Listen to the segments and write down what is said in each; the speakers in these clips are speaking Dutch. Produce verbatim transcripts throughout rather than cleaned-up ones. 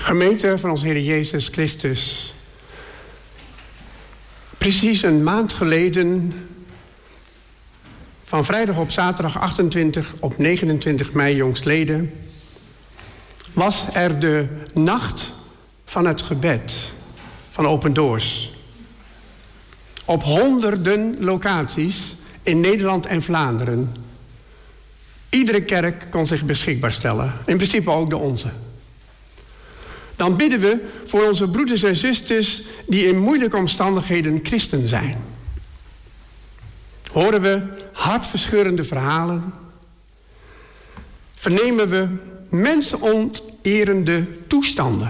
Gemeente van onze Heer Jezus Christus. Precies een maand geleden, van vrijdag op zaterdag achtentwintig op negenentwintig mei jongstleden, was er de nacht van het gebed van Open Doors. Op honderden locaties in Nederland en Vlaanderen. Iedere kerk kon zich beschikbaar stellen. In principe ook de onze. Dan bidden we voor onze broeders en zusters die in moeilijke omstandigheden christen zijn. Horen we hartverscheurende verhalen. Vernemen we mensenonterende toestanden.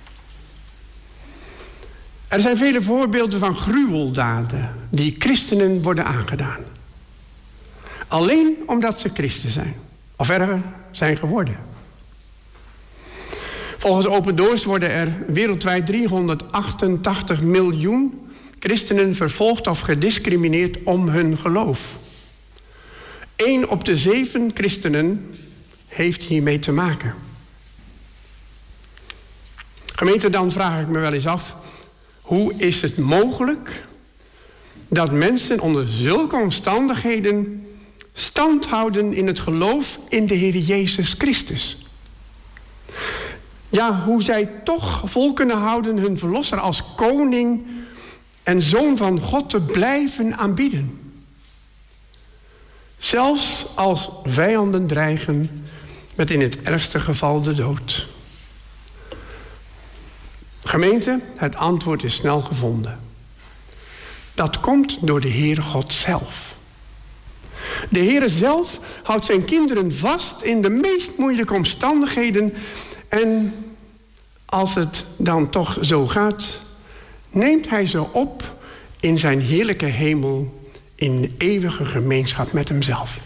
Er zijn vele voorbeelden van gruweldaden die christenen worden aangedaan. Alleen omdat ze christen zijn. Of erger zijn geworden. Volgens Open Doors worden er wereldwijd driehonderdachtentachtig miljoen christenen vervolgd of gediscrimineerd om hun geloof. Eén op de zeven christenen heeft hiermee te maken. Gemeente, dan vraag ik me wel eens af, hoe is het mogelijk dat mensen onder zulke omstandigheden stand houden in het geloof in de Heer Jezus Christus? Ja, hoe zij toch vol kunnen houden hun verlosser als koning en zoon van God te blijven aanbieden. Zelfs als vijanden dreigen met in het ergste geval de dood. Gemeente, het antwoord is snel gevonden. Dat komt door de Heere God zelf. De Heere zelf houdt zijn kinderen vast in de meest moeilijke omstandigheden. En als het dan toch zo gaat, neemt hij ze op in zijn heerlijke hemel, in eeuwige gemeenschap met hemzelf.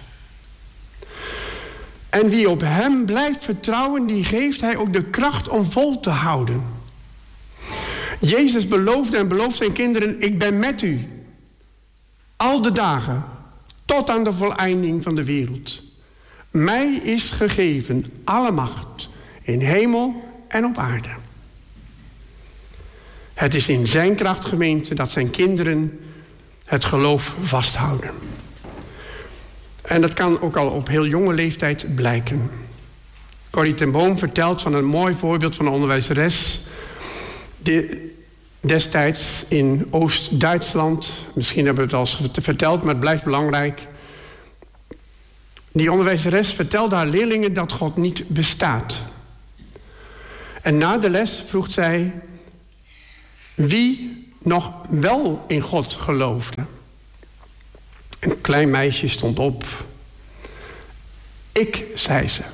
En wie op hem blijft vertrouwen, die geeft hij ook de kracht om vol te houden. Jezus beloofde en belooft zijn kinderen, ik ben met u. Al de dagen, tot aan de voleinding van de wereld. Mij is gegeven alle macht, in hemel en op aarde. Het is in zijn kracht, gemeente, dat zijn kinderen het geloof vasthouden. En dat kan ook al op heel jonge leeftijd blijken. Corrie ten Boom vertelt van een mooi voorbeeld van een onderwijzeres die destijds in Oost-Duitsland, misschien hebben we het al eens verteld, maar het blijft belangrijk. Die onderwijzeres vertelde haar leerlingen dat God niet bestaat. En na de les vroeg zij wie nog wel in God geloofde. Een klein meisje stond op. Ik, zei ze.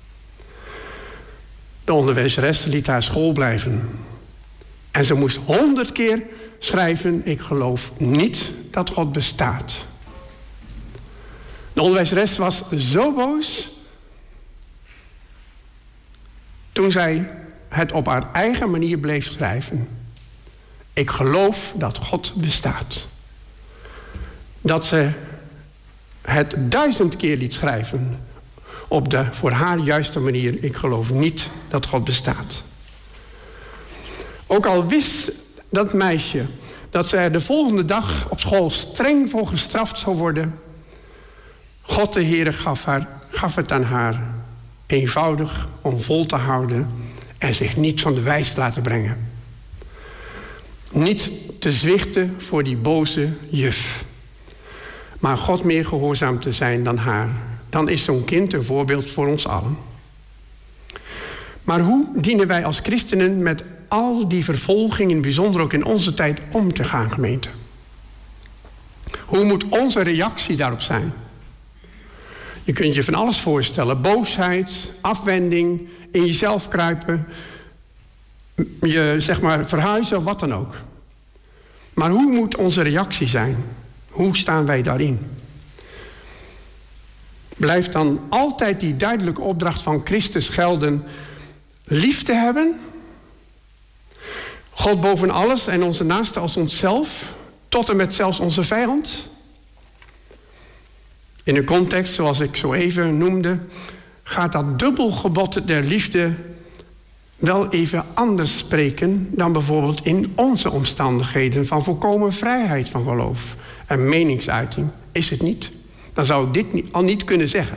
De onderwijzeres liet haar school blijven. En ze moest honderd keer schrijven, ik geloof niet dat God bestaat. De onderwijzeres was zo boos toen zij het op haar eigen manier bleef schrijven. Ik geloof dat God bestaat. Dat ze het duizend keer liet schrijven op de voor haar juiste manier. Ik geloof niet dat God bestaat. Ook al wist dat meisje dat ze er de volgende dag op school streng voor gestraft zou worden, God de Heere gaf, haar, gaf het aan haar eenvoudig om vol te houden en zich niet van de wijs te laten brengen. Niet te zwichten voor die boze juf, maar God meer gehoorzaam te zijn dan haar. Dan is zo'n kind een voorbeeld voor ons allen. Maar hoe dienen wij als christenen met al die vervolgingen, bijzonder ook in onze tijd, om te gaan, gemeente? Hoe moet onze reactie daarop zijn? Je kunt je van alles voorstellen. Boosheid, afwending, in jezelf kruipen, je zeg maar verhuizen, wat dan ook. Maar hoe moet onze reactie zijn? Hoe staan wij daarin? Blijft dan altijd die duidelijke opdracht van Christus gelden, lief te hebben, God boven alles en onze naaste als onszelf, tot en met zelfs onze vijand? In een context zoals ik zo even noemde, gaat dat dubbelgebod der liefde wel even anders spreken dan bijvoorbeeld in onze omstandigheden van volkomen vrijheid van geloof en meningsuiting. Is het niet? Dan zou ik dit niet, al niet kunnen zeggen.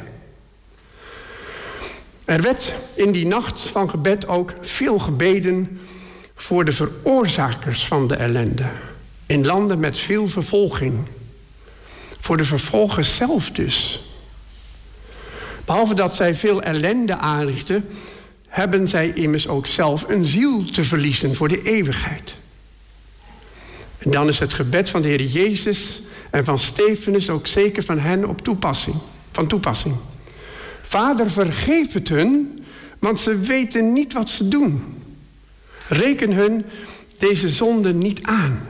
Er werd in die nacht van gebed ook veel gebeden voor de veroorzakers van de ellende. In landen met veel vervolging. Voor de vervolgers zelf dus. Behalve dat zij veel ellende aanrichten, hebben zij immers ook zelf een ziel te verliezen voor de eeuwigheid. En dan is het gebed van de Heer Jezus en van Stefanus ook zeker van hen op toepassing, van toepassing. Vader, vergeef het hun, want ze weten niet wat ze doen. Reken hun deze zonde niet aan.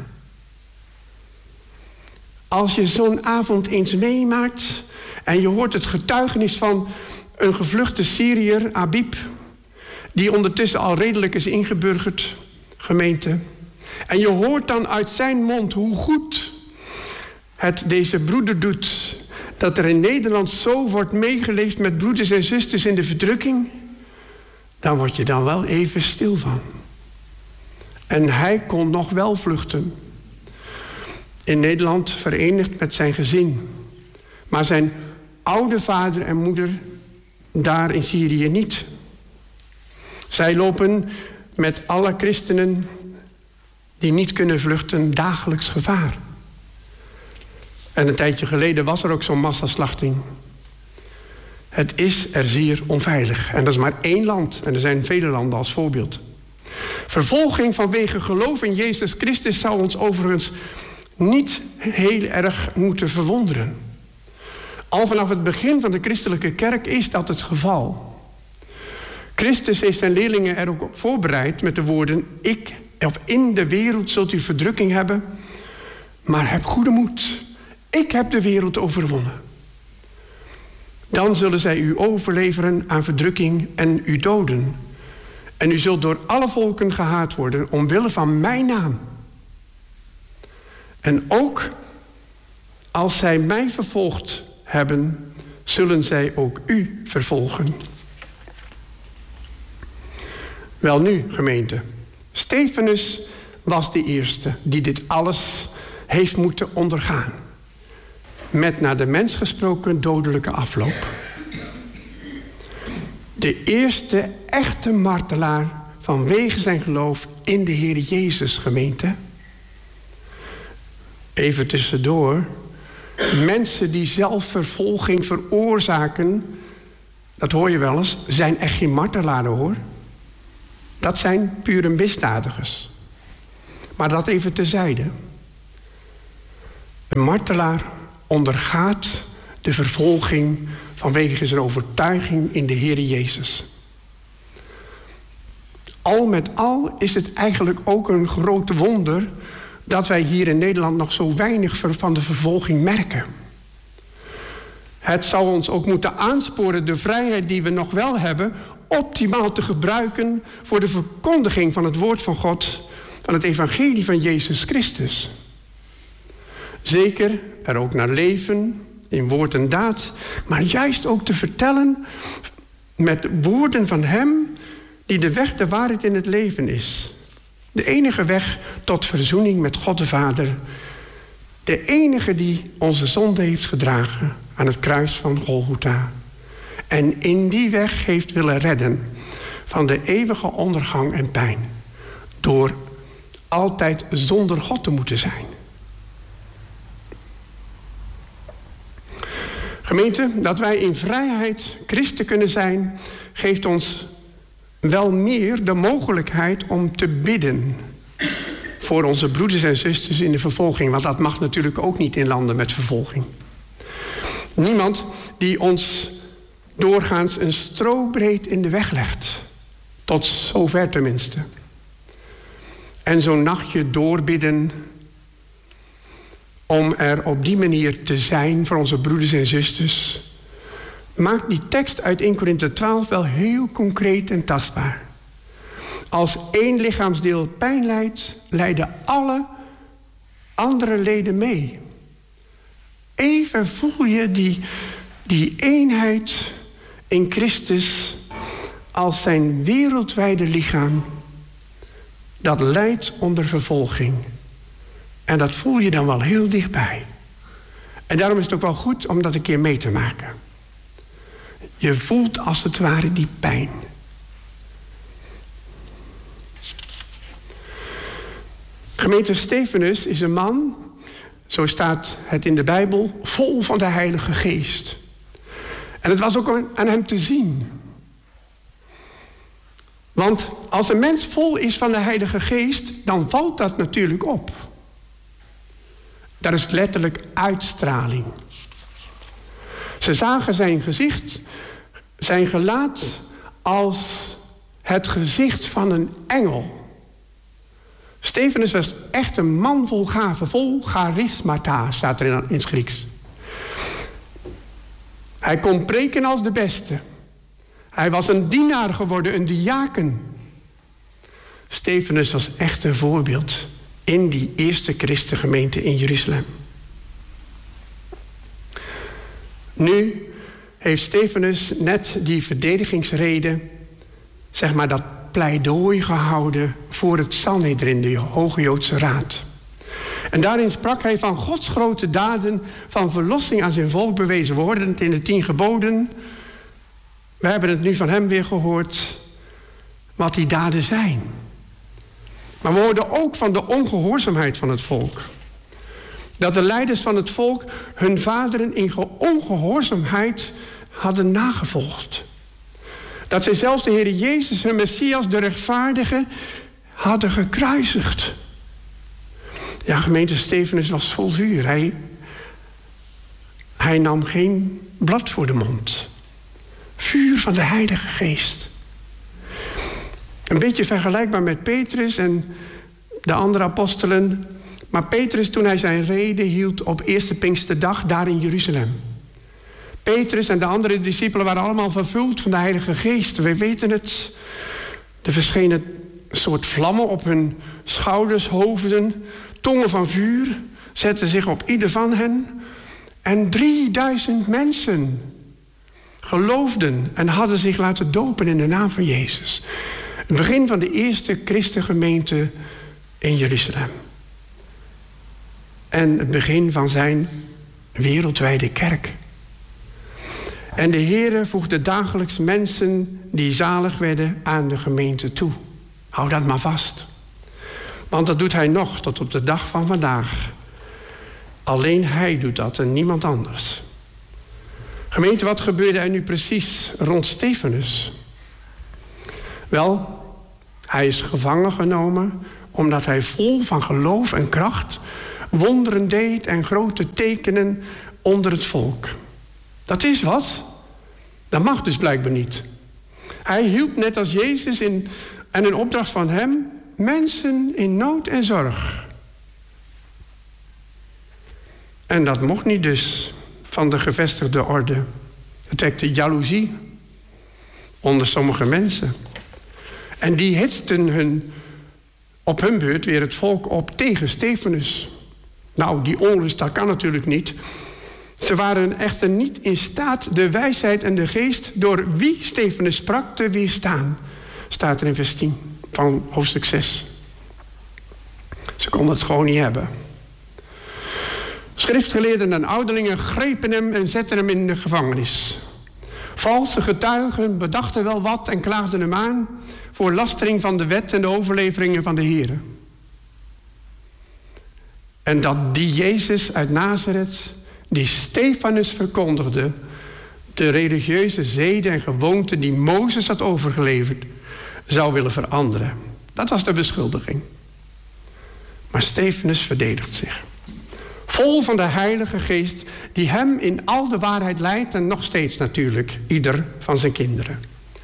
Als je zo'n avond eens meemaakt en je hoort het getuigenis van een gevluchte Syriër, Abib, die ondertussen al redelijk is ingeburgerd, gemeente. En je hoort dan uit zijn mond hoe goed het deze broeder doet, dat er in Nederland zo wordt meegeleefd met broeders en zusters in de verdrukking, dan word je dan wel even stil van. En hij kon nog wel vluchten. In Nederland verenigd met zijn gezin. Maar zijn oude vader en moeder daar in Syrië niet. Zij lopen met alle christenen die niet kunnen vluchten dagelijks gevaar. En een tijdje geleden was er ook zo'n massaslachting. Het is er zeer onveilig. En dat is maar één land. En er zijn vele landen als voorbeeld. Vervolging vanwege geloof in Jezus Christus zou ons overigens niet heel erg moeten verwonderen. Al vanaf het begin van de christelijke kerk is dat het geval. Christus heeft zijn leerlingen er ook op voorbereid met de woorden: ik, of in de wereld zult u verdrukking hebben, maar heb goede moed. Ik heb de wereld overwonnen. Dan zullen zij u overleveren aan verdrukking en u doden. En u zult door alle volken gehaat worden omwille van mijn naam. En ook als zij mij vervolgd hebben, zullen zij ook u vervolgen. Welnu, gemeente, Stefanus was de eerste die dit alles heeft moeten ondergaan. Met naar de mens gesproken dodelijke afloop. De eerste echte martelaar vanwege zijn geloof in de Heer Jezus, gemeente. Even tussendoor. Mensen die zelf vervolging veroorzaken, dat hoor je wel eens, zijn echt geen martelaren, hoor. Dat zijn pure misdadigers. Maar dat even terzijde. Een martelaar ondergaat de vervolging vanwege zijn overtuiging in de Heer Jezus. Al met al is het eigenlijk ook een groot wonder dat wij hier in Nederland nog zo weinig van de vervolging merken. Het zou ons ook moeten aansporen de vrijheid die we nog wel hebben optimaal te gebruiken voor de verkondiging van het woord van God, van het evangelie van Jezus Christus. Zeker er ook naar leven, in woord en daad, maar juist ook te vertellen met woorden van Hem die de weg, de waarheid in het leven is. De enige weg tot verzoening met God de Vader. De enige die onze zonde heeft gedragen aan het kruis van Golgotha. En in die weg heeft willen redden van de eeuwige ondergang en pijn. Door altijd zonder God te moeten zijn. Gemeente, dat wij in vrijheid christen kunnen zijn, geeft ons wel meer de mogelijkheid om te bidden voor onze broeders en zusters in de vervolging. Want dat mag natuurlijk ook niet in landen met vervolging. Niemand die ons doorgaans een strobreed in de weg legt. Tot zover tenminste. En zo'n nachtje doorbidden om er op die manier te zijn voor onze broeders en zusters, maakt die tekst uit Eerste Korinthe twaalf wel heel concreet en tastbaar. Als één lichaamsdeel pijn lijdt, lijden alle andere leden mee. Even voel je die, die eenheid in Christus als zijn wereldwijde lichaam dat lijdt onder vervolging. En dat voel je dan wel heel dichtbij. En daarom is het ook wel goed om dat een keer mee te maken. Je voelt als het ware die pijn. Gemeente Stephanus is een man, zo staat het in de Bijbel, vol van de Heilige Geest. En het was ook aan hem te zien. Want als een mens vol is van de Heilige Geest, dan valt dat natuurlijk op. Dat is letterlijk uitstraling. Ze zagen zijn gezicht, zijn gelaat, als het gezicht van een engel. Stephanus was echt een man vol gaven, vol charismata, staat er in het Grieks. Hij kon preken als de beste. Hij was een dienaar geworden, een diaken. Stephanus was echt een voorbeeld in die eerste christengemeente in Jeruzalem. Nu heeft Stephanus net die verdedigingsrede, zeg maar dat pleidooi gehouden voor het Sanhedrin, de Hoge Joodse Raad. En daarin sprak hij van Gods grote daden, van verlossing aan zijn volk bewezen wordend in de tien geboden. We hebben het nu van hem weer gehoord wat die daden zijn. Maar we hoorden ook van de ongehoorzaamheid van het volk. Dat de leiders van het volk hun vaderen in ongehoorzaamheid hadden nagevolgd. Dat zij zelfs de Heer Jezus, hun Messias, de rechtvaardige, hadden gekruisigd. Ja, gemeente Stephanus was vol vuur. Hij, hij nam geen blad voor de mond. Vuur van de Heilige Geest. Een beetje vergelijkbaar met Petrus en de andere apostelen. Maar Petrus, toen hij zijn rede hield op eerste Pinksterdag daar in Jeruzalem. Petrus en de andere discipelen waren allemaal vervuld van de Heilige Geest. We weten het. Er verschenen een soort vlammen op hun schouders, hoofden. Tongen van vuur zetten zich op ieder van hen. En drieduizend mensen geloofden en hadden zich laten dopen in de naam van Jezus. Het begin van de eerste christengemeente in Jeruzalem. En het begin van zijn wereldwijde kerk. En de Heere voegde dagelijks mensen die zalig werden aan de gemeente toe. Hou dat maar vast. Want dat doet hij nog tot op de dag van vandaag. Alleen hij doet dat en niemand anders. Gemeente, wat gebeurde er nu precies rond Stephanus? Wel, hij is gevangen genomen omdat hij vol van geloof en kracht wonderen deed en grote tekenen onder het volk. Dat is wat. Dat mag dus blijkbaar niet. Hij hielp net als Jezus in, en een opdracht van hem mensen in nood en zorg. En dat mocht niet dus van de gevestigde orde. Het wekte jaloezie onder sommige mensen. En die hitsten hun, op hun beurt weer het volk op tegen Stephanus. Nou, die onrust, dat kan natuurlijk niet. Ze waren echter niet in staat de wijsheid en de geest door wie Stephanus sprak te weerstaan. Staat er in vers tien van hoofdstuk zes. Ze konden het gewoon niet hebben. Schriftgeleerden en ouderlingen grepen hem en zetten hem in de gevangenis. Valse getuigen bedachten wel wat en klaagden hem aan voor lastering van de wet en de overleveringen van de Here. En dat die Jezus uit Nazareth, die Stephanus verkondigde, de religieuze zeden en gewoonten die Mozes had overgeleverd, zou willen veranderen. Dat was de beschuldiging. Maar Stephanus verdedigt zich. Vol van de Heilige Geest die hem in al de waarheid leidt en nog steeds natuurlijk ieder van zijn kinderen.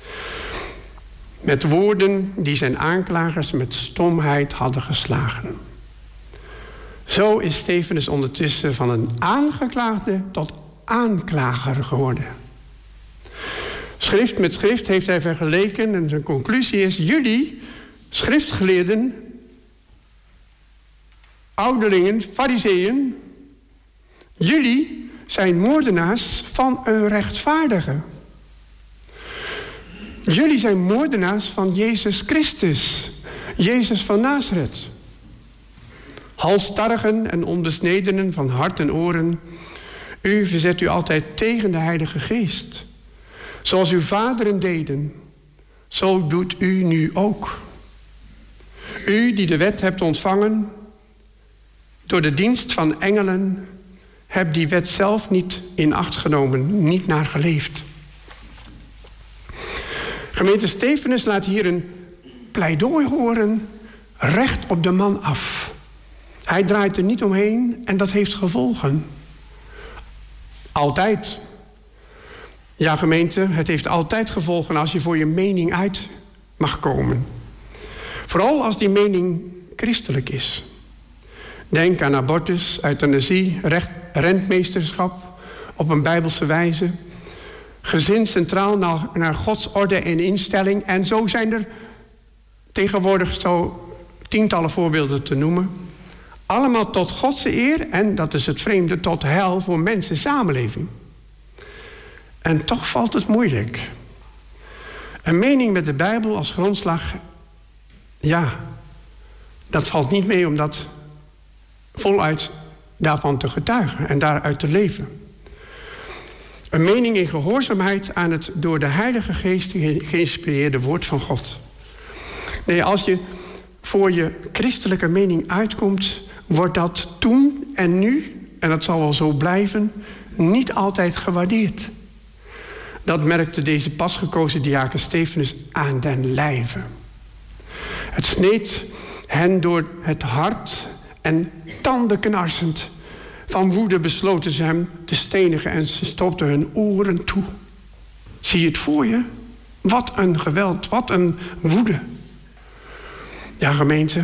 Met woorden die zijn aanklagers met stomheid hadden geslagen. Zo is Stephanus ondertussen van een aangeklaagde tot aanklager geworden. Schrift met schrift heeft hij vergeleken en zijn conclusie is: jullie, schriftgeleerden, ouderlingen, fariseeën, jullie zijn moordenaars van een rechtvaardige. Jullie zijn moordenaars van Jezus Christus, Jezus van Nazareth. Halsstarrigen en onbesnedenen van hart en oren, u verzet u altijd tegen de Heilige Geest. Zoals uw vaderen deden, zo doet u nu ook. U die de wet hebt ontvangen, door de dienst van engelen, hebt die wet zelf niet in acht genomen, niet naar geleefd. Gemeente Stephanus laat hier een pleidooi horen, recht op de man af. Hij draait er niet omheen en dat heeft gevolgen. Altijd. Ja, gemeente, het heeft altijd gevolgen als je voor je mening uit mag komen. Vooral als die mening christelijk is. Denk aan abortus, euthanasie, recht, rentmeesterschap op een bijbelse wijze. Gezin centraal naar, naar Gods orde en instelling. En zo zijn er tegenwoordig zo tientallen voorbeelden te noemen. Allemaal tot Gods eer en, dat is het vreemde, tot heil voor mensen samenleving. En toch valt het moeilijk. Een mening met de Bijbel als grondslag, ja, dat valt niet mee om dat voluit daarvan te getuigen en daaruit te leven. Een mening in gehoorzaamheid aan het door de Heilige Geest geïnspireerde woord van God. Nee, als je voor je christelijke mening uitkomt, wordt dat toen en nu, en dat zal wel zo blijven, niet altijd gewaardeerd. Dat merkte deze pas gekozen diaken Stephanus aan den lijve. Het sneed hen door het hart en tandenknarsend van woede besloten ze hem te stenigen en ze stopten hun oren toe. Zie je het voor je? Wat een geweld, wat een woede. Ja, gemeente,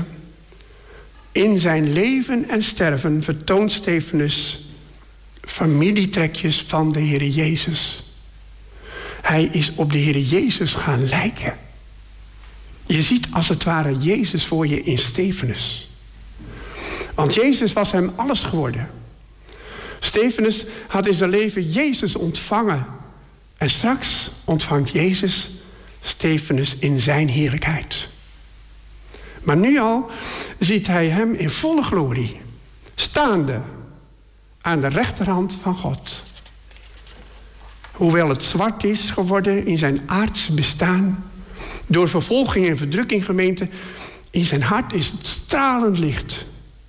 in zijn leven en sterven vertoont Stephanus familietrekjes van de Heer Jezus. Hij is op de Heer Jezus gaan lijken. Je ziet als het ware Jezus voor je in Stephanus. Want Jezus was hem alles geworden. Stephanus had in zijn leven Jezus ontvangen. En straks ontvangt Jezus Stephanus in zijn heerlijkheid. Maar nu al ziet hij hem in volle glorie, staande aan de rechterhand van God. Hoewel het zwart is geworden in zijn aardse bestaan, door vervolging en verdrukking, gemeente, in zijn hart is het stralend licht.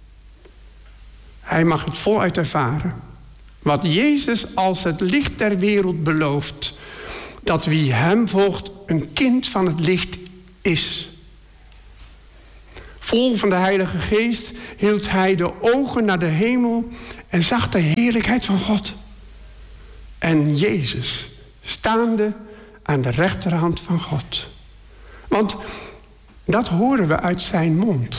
Hij mag het voluit ervaren. Wat Jezus als het licht der wereld belooft, dat wie hem volgt een kind van het licht is. Vol van de Heilige Geest hield hij de ogen naar de hemel en zag de heerlijkheid van God. En Jezus, staande aan de rechterhand van God. Want dat horen we uit zijn mond.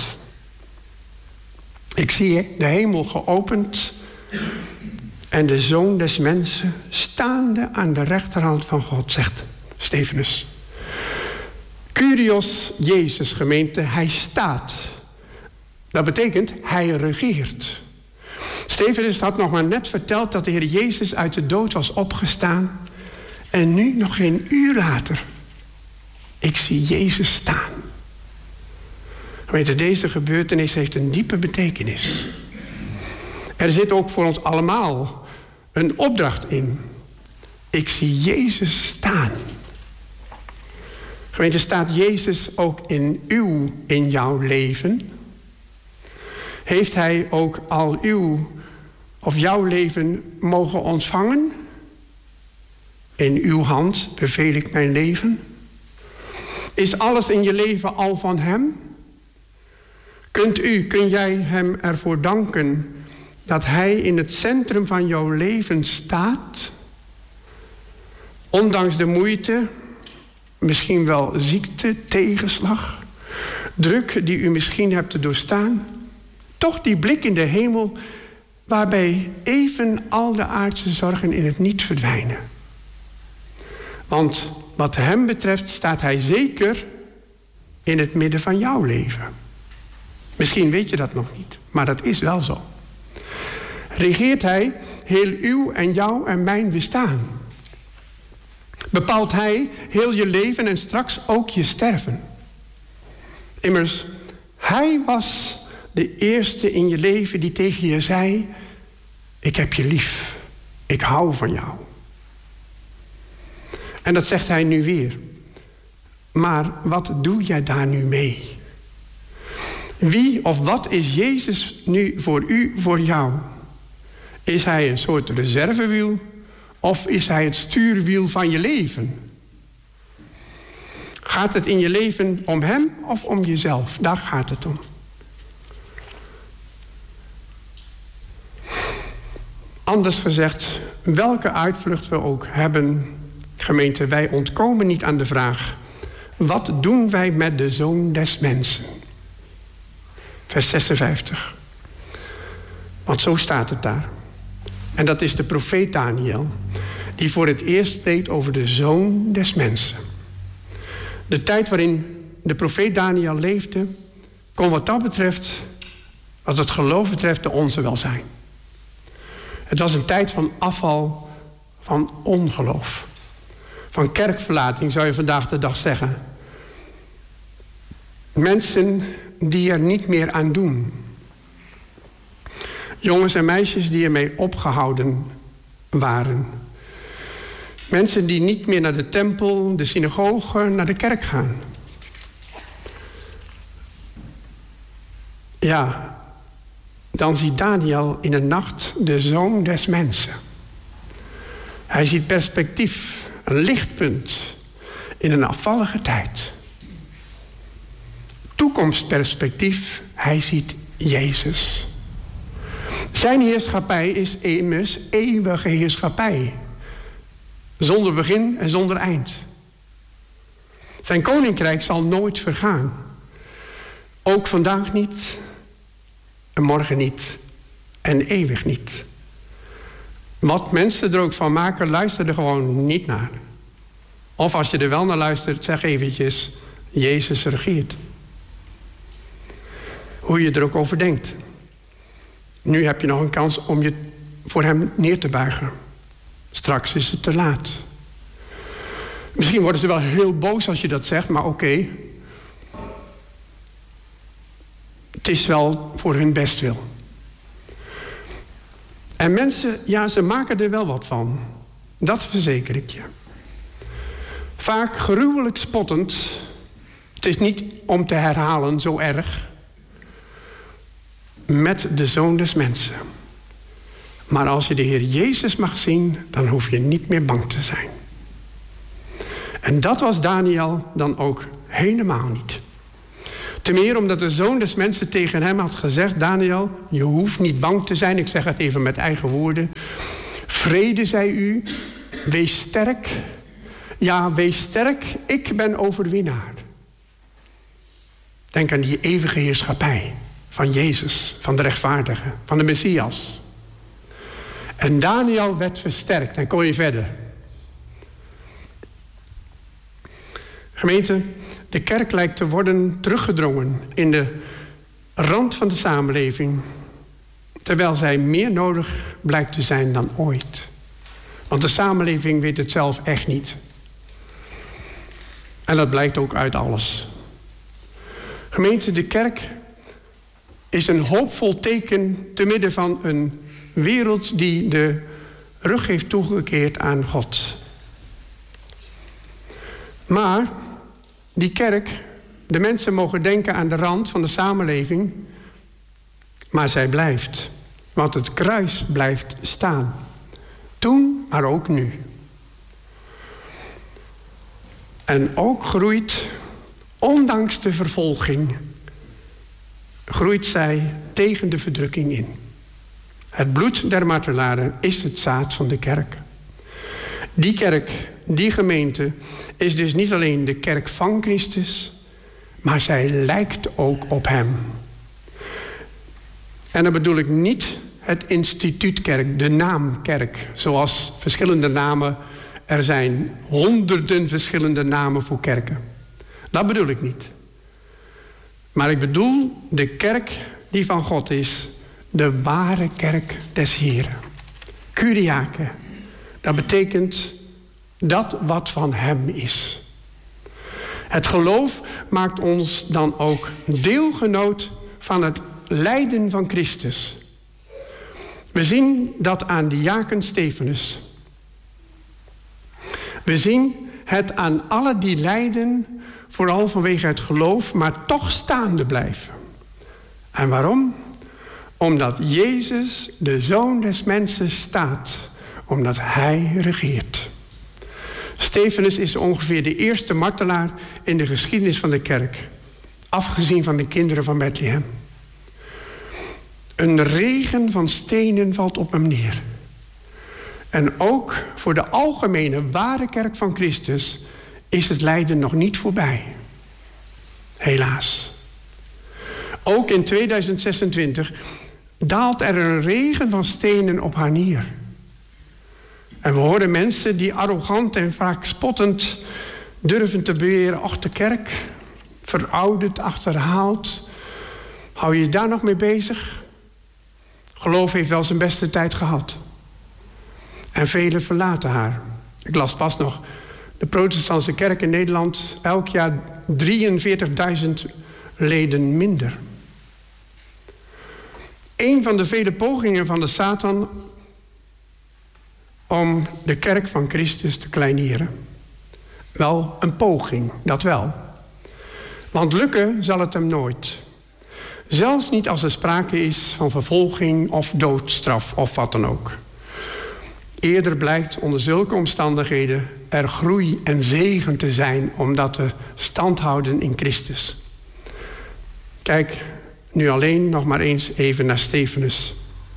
Ik zie de hemel geopend en de Zoon des Mensen staande aan de rechterhand van God, zegt Stephanus. Kyrios Jezus, gemeente, hij staat. Dat betekent, hij regeert. Stephanus had nog maar net verteld dat de Heer Jezus uit de dood was opgestaan. En nu, nog geen uur later, ik zie Jezus staan. Gemeente, deze gebeurtenis heeft een diepe betekenis. Er zit ook voor ons allemaal een opdracht in. Ik zie Jezus staan. Gemeente, staat Jezus ook in uw, in jouw leven? Heeft hij ook al uw of jouw leven mogen ontvangen? In uw hand beveel ik mijn leven. Is alles in je leven al van hem? Kunt u, kun jij hem ervoor danken dat hij in het centrum van jouw leven staat? Ondanks de moeite, misschien wel ziekte, tegenslag, druk die u misschien hebt te doorstaan. Toch die blik in de hemel waarbij even al de aardse zorgen in het niet verdwijnen. Want wat hem betreft staat hij zeker in het midden van jouw leven. Misschien weet je dat nog niet, maar dat is wel zo. Regeert hij heel uw en jouw en mijn bestaan. Bepaalt hij heel je leven en straks ook je sterven. Immers, hij was de eerste in je leven die tegen je zei: ik heb je lief, ik hou van jou. En dat zegt hij nu weer. Maar wat doe jij daar nu mee? Wie of wat is Jezus nu voor u, voor jou? Is hij een soort reservewiel of is hij het stuurwiel van je leven? Gaat het in je leven om hem of om jezelf? Daar gaat het om. Anders gezegd, welke uitvlucht we ook hebben, gemeente, wij ontkomen niet aan de vraag: wat doen wij met de Zoon des Mensen? Vers zesenvijftig. Want zo staat het daar. En dat is de profeet Daniel, die voor het eerst spreekt over de Zoon des Mensen. De tijd waarin de profeet Daniel leefde, kon wat dat betreft, wat het geloof betreft, de onze wel zijn. Het was een tijd van afval, van ongeloof. Van kerkverlating zou je vandaag de dag zeggen. Mensen die er niet meer aan doen. Jongens en meisjes die ermee opgehouden waren. Mensen die niet meer naar de tempel, de synagoge, naar de kerk gaan. Ja, dan ziet Daniel in een nacht de Zoon des Mensen. Hij ziet perspectief, een lichtpunt in een afvallige tijd. Toekomstperspectief, hij ziet Jezus. Zijn heerschappij is immers eeuwige heerschappij. Zonder begin en zonder eind. Zijn koninkrijk zal nooit vergaan. Ook vandaag niet, en morgen niet, en eeuwig niet. Wat mensen er ook van maken, luister er gewoon niet naar. Of als je er wel naar luistert, zeg eventjes: Jezus regeert. Hoe je er ook over denkt. Nu heb je nog een kans om je voor hem neer te buigen. Straks is het te laat. Misschien worden ze wel heel boos als je dat zegt, maar oké. Okay. Het is wel voor hun bestwil. En mensen, ja, ze maken er wel wat van. Dat verzeker ik je. Vaak gruwelijk spottend. Het is niet om te herhalen zo erg. Met de Zoon des Mensen. Maar als je de Heer Jezus mag zien, dan hoef je niet meer bang te zijn. En dat was Daniel dan ook helemaal niet. Te meer omdat de Zoon des Mensen tegen hem had gezegd: Daniel, je hoeft niet bang te zijn. Ik zeg het even met eigen woorden. Vrede zij u, wees sterk. Ja, wees sterk, ik ben overwinnaar. Denk aan die eeuwige heerschappij van Jezus, van de rechtvaardige, van de Messias. En Daniel werd versterkt en kon je verder. Gemeente, de kerk lijkt te worden teruggedrongen in de rand van de samenleving, terwijl zij meer nodig blijkt te zijn dan ooit. Want de samenleving weet het zelf echt niet. En dat blijkt ook uit alles. Gemeente, de kerk is een hoopvol teken te midden van een wereld die de rug heeft toegekeerd aan God. Maar die kerk, de mensen mogen denken aan de rand van de samenleving, maar zij blijft. Want het kruis blijft staan. Toen, maar ook nu. En ook groeit, ondanks de vervolging, groeit zij tegen de verdrukking in. Het bloed der martelaren is het zaad van de kerk. Die kerk, die gemeente, is dus niet alleen de kerk van Christus, maar zij lijkt ook op hem. En dan bedoel ik niet het instituutkerk, de naamkerk, zoals verschillende namen er zijn. Honderden verschillende namen voor kerken. Dat bedoel ik niet. Maar ik bedoel de kerk die van God is. De ware kerk des Heren. Kyriake. Dat betekent dat wat van hem is. Het geloof maakt ons dan ook deelgenoot van het lijden van Christus. We zien dat aan diaken Stephanus. We zien het aan alle die lijden, vooral vanwege het geloof, maar toch staande blijven. En waarom? Omdat Jezus, de Zoon des Mensen, staat. Omdat Hij regeert. Stephanus is ongeveer de eerste martelaar in de geschiedenis van de kerk. Afgezien van de kinderen van Bethlehem. Een regen van stenen valt op hem neer. En ook voor de algemene ware kerk van Christus is het lijden nog niet voorbij. Helaas. Ook in tweeduizend zesentwintig daalt er een regen van stenen op haar neer. En we horen mensen die arrogant en vaak spottend durven te beweren: ach, de kerk, verouderd, achterhaald. Hou je daar nog mee bezig? Geloof heeft wel zijn beste tijd gehad. En velen verlaten haar. Ik las pas nog, de protestantse kerk in Nederland, elk jaar drieënveertigduizend leden minder. Een van de vele pogingen van de Satan om de kerk van Christus te kleineren. Wel een poging, dat wel. Want lukken zal het hem nooit. Zelfs niet als er sprake is van vervolging of doodstraf of wat dan ook. Eerder blijkt onder zulke omstandigheden er groei en zegen te zijn omdat we stand houden in Christus. Kijk nu alleen nog maar eens even naar Stephanus.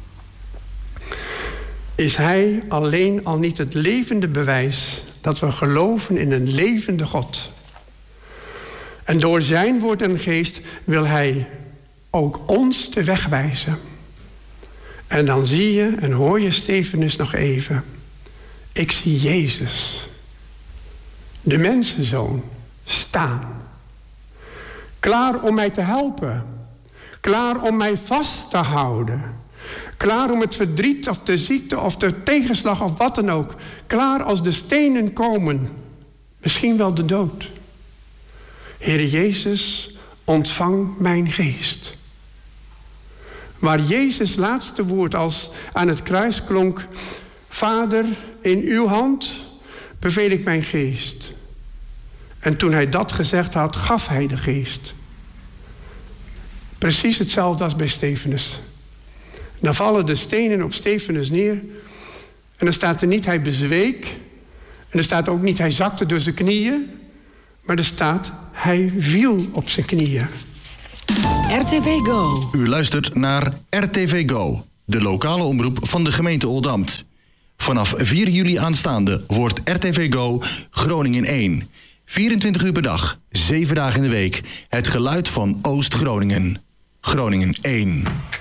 Is hij alleen al niet het levende bewijs dat we geloven in een levende God? En door zijn woord en geest wil hij ook ons de weg wijzen. En dan zie je en hoor je Stephanus nog even. Ik zie Jezus, de mensenzoon, staan. Klaar om mij te helpen. Klaar om mij vast te houden. Klaar om het verdriet of de ziekte of de tegenslag of wat dan ook. Klaar als de stenen komen. Misschien wel de dood. Heere Jezus, ontvang mijn geest. Waar Jezus' laatste woord als aan het kruis klonk: Vader, in uw hand beveel ik mijn geest. En toen hij dat gezegd had, gaf hij de geest. Precies hetzelfde als bij Stephanus. Dan vallen de stenen op Stephanus neer. En dan staat er niet hij bezweek. En er staat ook niet hij zakte door zijn knieën. Maar er staat hij viel op zijn knieën. R T V Go. U luistert naar R T V Go, de lokale omroep van de gemeente Oldambt. Vanaf vier juli aanstaande wordt R T V Go Groningen één. vierentwintig uur per dag, zeven dagen in de week. Het geluid van Oost-Groningen. Groningen één.